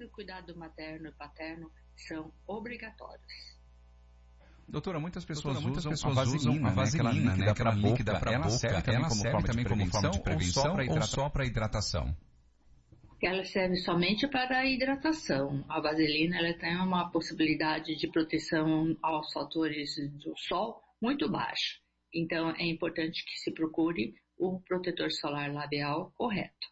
sempre o cuidado materno e paterno são obrigatórios. Doutora, muitas pessoas usam a vaselina, né? Aquela líquida para a boca. Ela serve também como forma de prevenção ou só para hidratação? Ela serve somente para a hidratação. A vaselina ela tem uma possibilidade de proteção aos fatores do sol muito baixa. Então, é importante que se procure o protetor solar labial correto.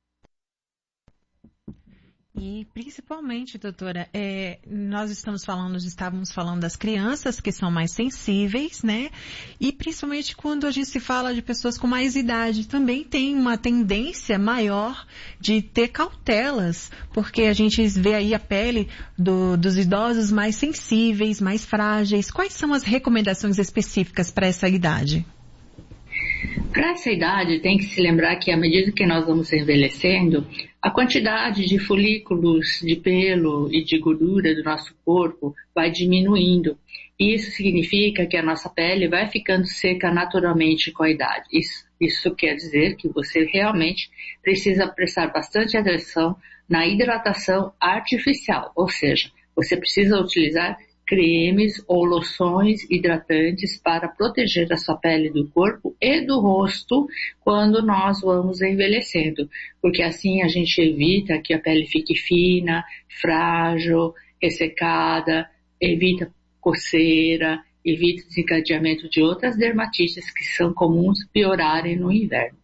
E principalmente, doutora, nós estávamos falando das crianças que são mais sensíveis, né? E principalmente quando a gente se fala de pessoas com mais idade, também tem uma tendência maior de ter cautelas, porque a gente vê aí a pele dos idosos mais sensíveis, mais frágeis. Quais são as recomendações específicas para essa idade? Para essa idade, tem que se lembrar que à medida que nós vamos envelhecendo, a quantidade de folículos de pelo e de gordura do nosso corpo vai diminuindo. Isso significa que a nossa pele vai ficando seca naturalmente com a idade. Isso quer dizer que você realmente precisa prestar bastante atenção na hidratação artificial, ou seja, você precisa utilizar cremes ou loções hidratantes para proteger a sua pele do corpo e do rosto quando nós vamos envelhecendo, porque assim a gente evita que a pele fique fina, frágil, ressecada, evita coceira, evita desencadeamento de outras dermatites que são comuns piorarem no inverno.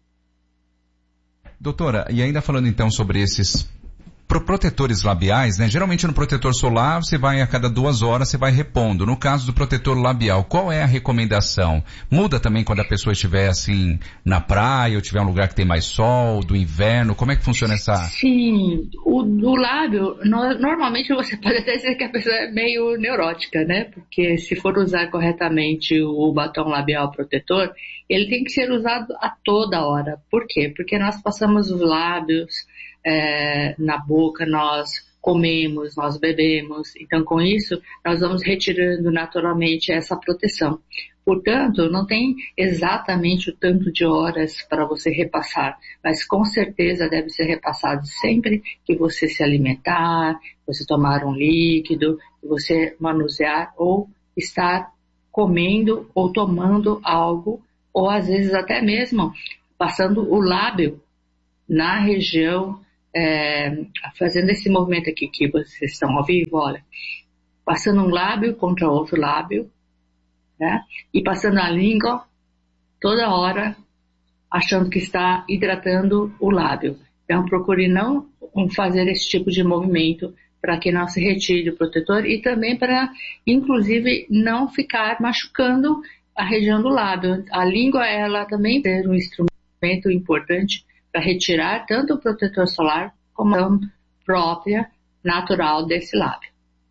Doutora, e ainda falando então sobre esses protetores labiais, né? Geralmente no protetor solar você vai a cada 2 horas, você vai repondo. No caso do protetor labial, qual é a recomendação? Muda também quando a pessoa estiver assim na praia ou tiver um lugar que tem mais sol, do inverno? Como é que funciona essa? Sim, o lábio, normalmente você pode até dizer que a pessoa é meio neurótica, né? Porque se for usar corretamente o batom labial protetor, ele tem que ser usado a toda hora. Por quê? Porque nós passamos os lábios na boca, nós comemos, nós bebemos, então com isso nós vamos retirando naturalmente essa proteção. Portanto, não tem exatamente o tanto de horas para você repassar, mas com certeza deve ser repassado sempre que você se alimentar, você tomar um líquido, você manusear ou estar comendo ou tomando algo, ou às vezes até mesmo passando o lábio na região, fazendo esse movimento aqui que vocês estão ao vivo, olha, passando um lábio contra outro lábio, né? E passando a língua toda hora, achando que está hidratando o lábio. Então procure não fazer esse tipo de movimento para que não se retire o protetor e também para, inclusive, não ficar machucando a região do lábio. A língua, ela também é um instrumento importante para retirar tanto o protetor solar como a própria natural desse lábio.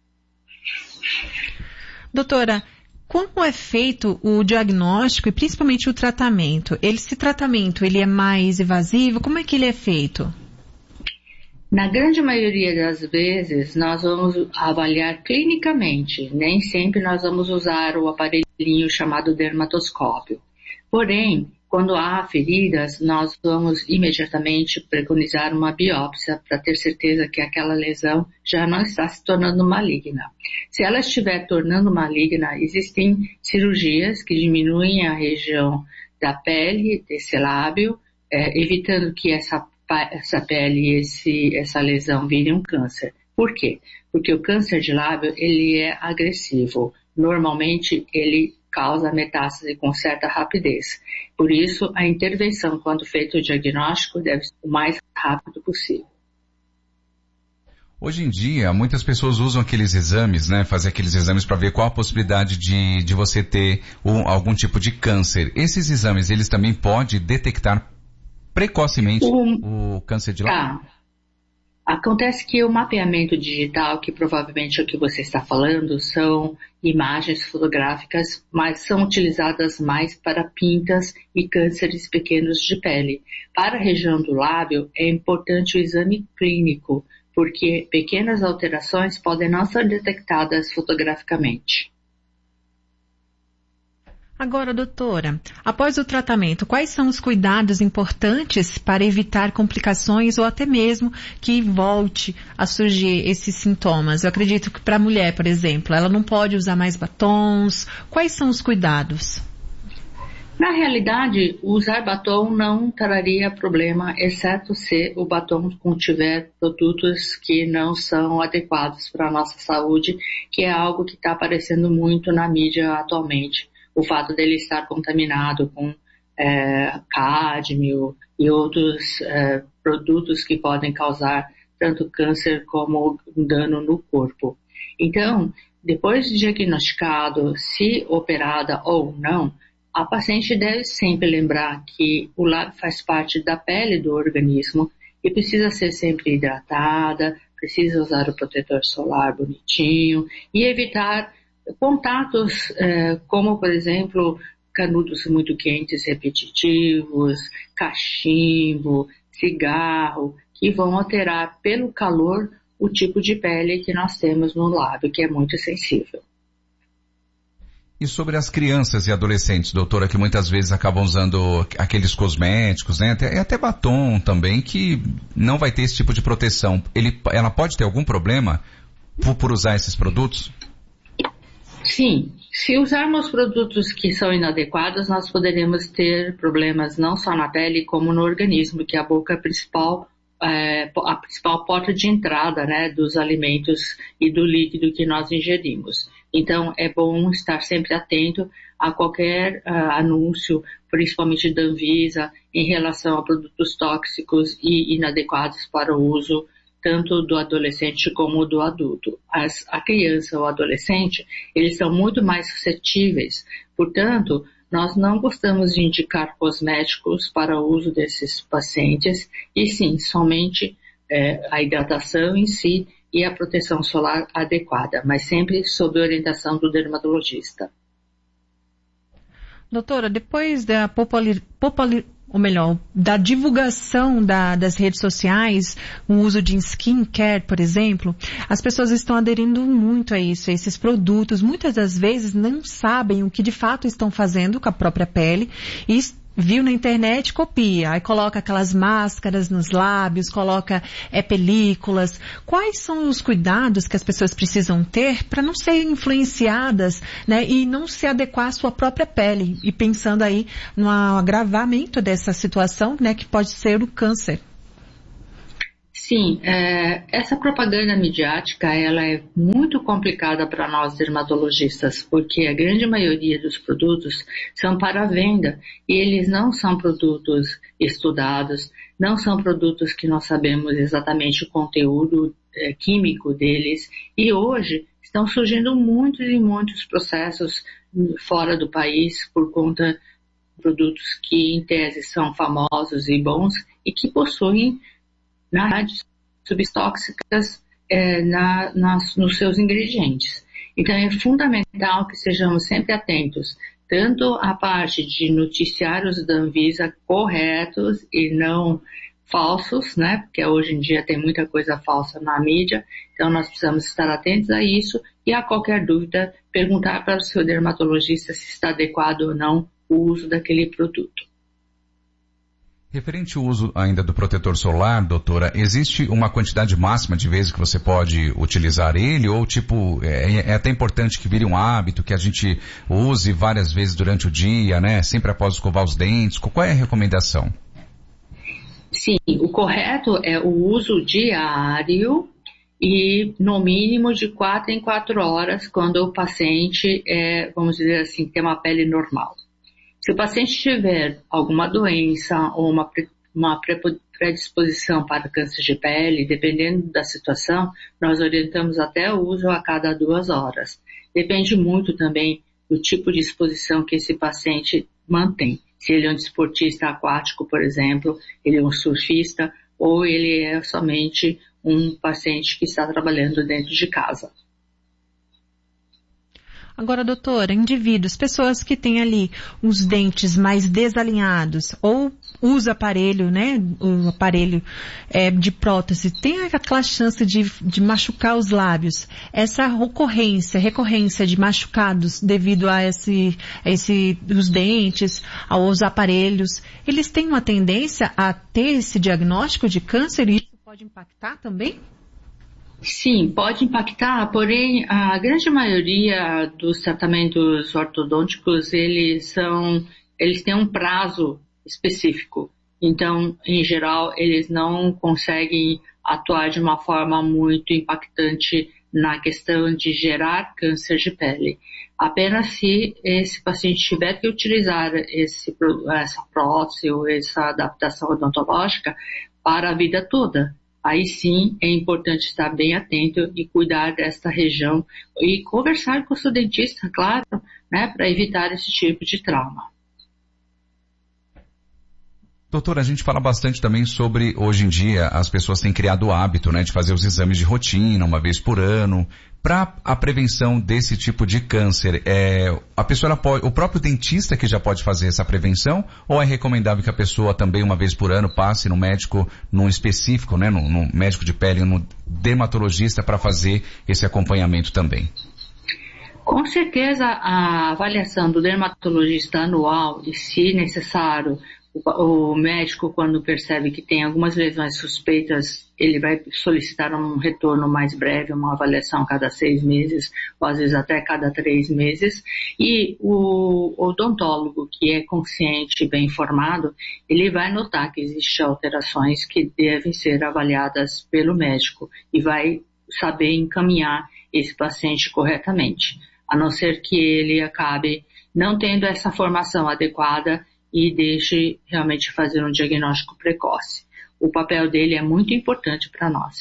Doutora, como é feito o diagnóstico e principalmente o tratamento? Esse tratamento, ele é mais invasivo? Como é que ele é feito? Na grande maioria das vezes, nós vamos avaliar clinicamente. Nem sempre nós vamos usar o aparelhinho chamado dermatoscópio. Porém, quando há feridas, nós vamos imediatamente preconizar uma biópsia para ter certeza que aquela lesão já não está se tornando maligna. Se ela estiver tornando maligna, existem cirurgias que diminuem a região da pele desse lábio, evitando que essa pele e essa lesão vire um câncer. Por quê? Porque o câncer de lábio, ele é agressivo. Normalmente, ele causa metástase com certa rapidez. Por isso, a intervenção, quando feito o diagnóstico, deve ser o mais rápido possível. Hoje em dia, muitas pessoas usam aqueles exames, né? Fazer aqueles exames para ver qual a possibilidade de você ter algum tipo de câncer. Esses exames, eles também podem detectar precocemente o câncer de lábio? Acontece que o mapeamento digital, que provavelmente é o que você está falando, são imagens fotográficas, mas são utilizadas mais para pintas e cânceres pequenos de pele. Para a região do lábio, é importante o exame clínico, porque pequenas alterações podem não ser detectadas fotograficamente. Agora, doutora, após o tratamento, quais são os cuidados importantes para evitar complicações ou até mesmo que volte a surgir esses sintomas? Eu acredito que para a mulher, por exemplo, ela não pode usar mais batons. Quais são os cuidados? Na realidade, usar batom não traria problema, exceto se o batom contiver produtos que não são adequados para a nossa saúde, que é algo que está aparecendo muito na mídia atualmente. O fato dele estar contaminado com cádmio e outros produtos que podem causar tanto câncer como um dano no corpo. Então, depois de diagnosticado, se operada ou não, a paciente deve sempre lembrar que o lábio faz parte da pele do organismo e precisa ser sempre hidratada, precisa usar o protetor solar bonitinho e evitar contatos como, por exemplo, canudos muito quentes repetitivos, cachimbo, cigarro, que vão alterar pelo calor o tipo de pele que nós temos no lábio, que é muito sensível. E sobre as crianças e adolescentes, doutora, que muitas vezes acabam usando aqueles cosméticos, né? Até batom também, que não vai ter esse tipo de proteção. Ela pode ter algum problema por usar esses produtos? Sim. Se usarmos produtos que são inadequados, nós poderemos ter problemas não só na pele, como no organismo, que é a boca principal, a principal porta de entrada, né, dos alimentos e do líquido que nós ingerimos. Então, é bom estar sempre atento a qualquer anúncio, principalmente da Anvisa, em relação a produtos tóxicos e inadequados para o uso, tanto do adolescente como do adulto. A criança ou adolescente, eles são muito mais suscetíveis. Portanto, nós não gostamos de indicar cosméticos para o uso desses pacientes, e sim, somente a hidratação em si e a proteção solar adequada, mas sempre sob orientação do dermatologista. Doutora, depois da da divulgação das redes sociais, o uso de skincare, por exemplo, as pessoas estão aderindo muito a isso, a esses produtos. Muitas das vezes não sabem o que de fato estão fazendo com a própria pele e viu na internet, copia, aí coloca aquelas máscaras nos lábios, coloca películas. Quais são os cuidados que as pessoas precisam ter para não serem influenciadas, né, e não se adequar à sua própria pele? E pensando aí no agravamento dessa situação, né, que pode ser o câncer. Sim, essa propaganda midiática, ela é muito complicada para nós dermatologistas, porque a grande maioria dos produtos são para venda e eles não são produtos estudados, não são produtos que nós sabemos exatamente o conteúdo químico deles, e hoje estão surgindo muitos e muitos processos fora do país por conta de produtos que em tese são famosos e bons e que possuem na verdade, substâncias tóxicas nos seus ingredientes. Então, é fundamental que sejamos sempre atentos, tanto à parte de noticiários da Anvisa corretos e não falsos, né? Porque hoje em dia tem muita coisa falsa na mídia, então nós precisamos estar atentos a isso e a qualquer dúvida, perguntar para o seu dermatologista se está adequado ou não o uso daquele produto. Referente ao uso ainda do protetor solar, doutora, existe uma quantidade máxima de vezes que você pode utilizar ele ou é até importante que vire um hábito, que a gente use várias vezes durante o dia, né? Sempre após escovar os dentes? Qual é a recomendação? Sim, o correto é o uso diário e no mínimo de 4 em 4 horas quando o paciente vamos dizer assim, tem uma pele normal. Se o paciente tiver alguma doença ou uma predisposição para câncer de pele, dependendo da situação, nós orientamos até o uso a cada 2 horas. Depende muito também do tipo de exposição que esse paciente mantém. Se ele é um desportista aquático, por exemplo, ele é um surfista, ou ele é somente um paciente que está trabalhando dentro de casa. Agora, doutora, indivíduos, pessoas que têm ali os dentes mais desalinhados ou usa aparelho, né, o aparelho de prótese, tem aquela chance de machucar os lábios. Essa recorrência de machucados devido a os dentes, aos aparelhos, eles têm uma tendência a ter esse diagnóstico de câncer e isso pode impactar também? Sim, pode impactar, porém a grande maioria dos tratamentos ortodônticos, eles têm um prazo específico. Então, em geral, eles não conseguem atuar de uma forma muito impactante na questão de gerar câncer de pele. Apenas se esse paciente tiver que utilizar essa prótese ou essa adaptação odontológica para a vida toda. Aí sim é importante estar bem atento e cuidar desta região e conversar com o seu dentista, claro, né, para evitar esse tipo de trauma. Doutora, a gente fala bastante também sobre, hoje em dia, as pessoas têm criado o hábito, né, de fazer os exames de rotina, uma vez por ano, para a prevenção desse tipo de câncer. O próprio dentista que já pode fazer essa prevenção, ou é recomendável que a pessoa também, uma vez por ano, passe no médico, num específico, né, no médico de pele, no dermatologista, para fazer esse acompanhamento também? Com certeza, a avaliação do dermatologista anual, e se necessário, o médico, quando percebe que tem algumas lesões suspeitas, ele vai solicitar um retorno mais breve, uma avaliação a cada 6 meses, ou às vezes até cada 3 meses. E o odontólogo, que é consciente e bem informado, ele vai notar que existem alterações que devem ser avaliadas pelo médico e vai saber encaminhar esse paciente corretamente, a não ser que ele acabe não tendo essa formação adequada e deixe realmente fazer um diagnóstico precoce. O papel dele é muito importante para nós.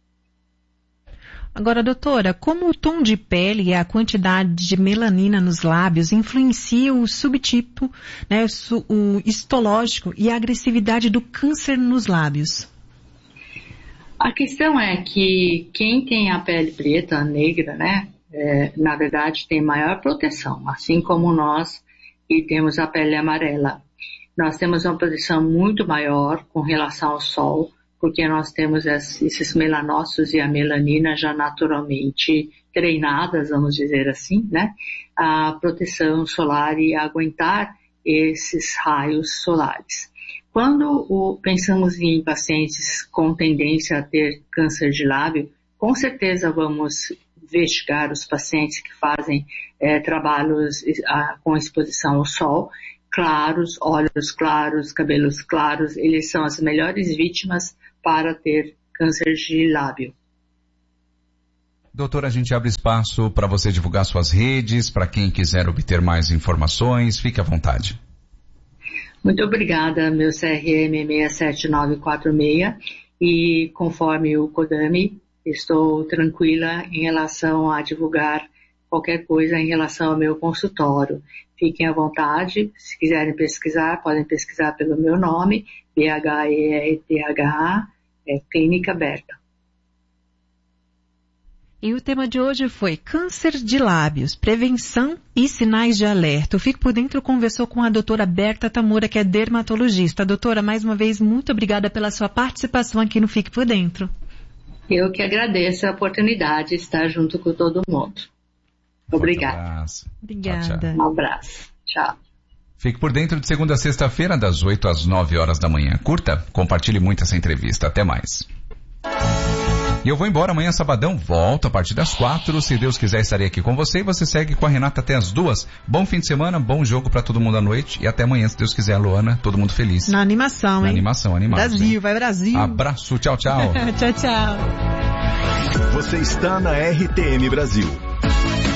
Agora, doutora, como o tom de pele e a quantidade de melanina nos lábios influenciam o subtipo, né, o histológico e a agressividade do câncer nos lábios? A questão é que quem tem a pele preta, negra, né, na verdade tem maior proteção, assim como nós e temos a pele amarela. Nós temos uma proteção muito maior com relação ao sol, porque nós temos esses melanócitos e a melanina já naturalmente treinadas, vamos dizer assim, né? A proteção solar e aguentar esses raios solares. Quando pensamos em pacientes com tendência a ter câncer de lábio, com certeza vamos investigar os pacientes que fazem trabalhos com exposição ao sol, claros, olhos claros, cabelos claros, eles são as melhores vítimas para ter câncer de lábio. Doutora, a gente abre espaço para você divulgar suas redes, para quem quiser obter mais informações, fique à vontade. Muito obrigada, meu CRM 67946, e conforme o CODAMI, estou tranquila em relação a divulgar qualquer coisa em relação ao meu consultório. Fiquem à vontade, se quiserem pesquisar, podem pesquisar pelo meu nome, BHEETH, Clínica Berta. E o tema de hoje foi câncer de lábios, prevenção e sinais de alerta. O Fique por Dentro conversou com a doutora Berta Tamura, que é dermatologista. Doutora, mais uma vez, muito obrigada pela sua participação aqui no Fique por Dentro. Eu que agradeço a oportunidade de estar junto com todo mundo. Obrigada. Um abraço. Obrigada. Tchau, tchau. Um abraço. Tchau. Fique por Dentro de segunda a sexta-feira, das 8 às 9 horas da manhã. Curta, compartilhe muito essa entrevista. Até mais. E eu vou embora amanhã, sabadão, volto a partir das 4. Se Deus quiser, estarei aqui com você. E você segue com a Renata até as 2. Bom fim de semana, bom jogo pra todo mundo à noite. E até amanhã, se Deus quiser, Luana, todo mundo feliz. Na animação, hein? Na animação, animado. Brasil, hein? vai Brasil. Abraço, tchau, tchau. Tchau, tchau. Você está na RTM Brasil.